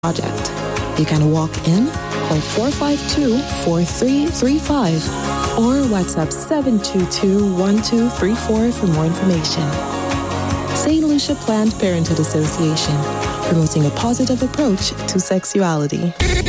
project. You can walk in, call 452-4335 or WhatsApp 722-1234 for more information. St. Lucia Planned Parenthood Association, promoting a positive approach to sexuality.